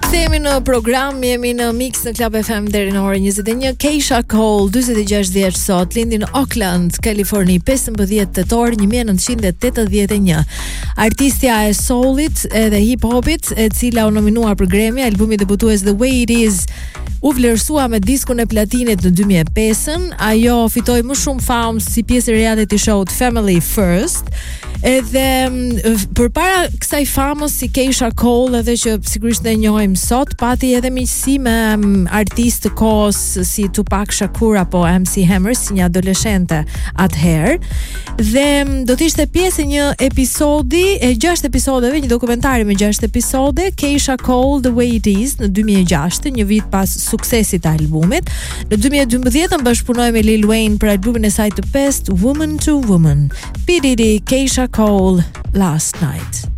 Jemi në program, jemi në Mix në Club FM deri në orën 21. Keisha Cole, 46 vjeç sot, lindi në Oakland, Kaliforni, 15 tetor 1981. Artistja e soulit edhe hip-hopit, e cila u nominua për Grammy, albumi debutues The Way It Is u vlerësua me diskun e platinit në 2005. Ajo fitoi më shumë famë si pjesë e reality show-t Family First. Edhe përpara kësaj famës si Keisha Cole, edhe që sigurisht ne njohim sot, pati edhe miqësi me artistë të kohës si Tupac Shakur apo MC Hammer, si një adoleshente atëherë. Dhe do të ishte pjesë e një episodi, e 6 episodeve, një dokumentari me 6 episode, Keisha Cole The Way It Is në 2006, një vit pas suksesit të albumit. Në 2012 bashkëpunoi me Lil Wayne për albumin e saj të pestë Woman to Woman. P. Diddy, Keisha Cole, Last Night.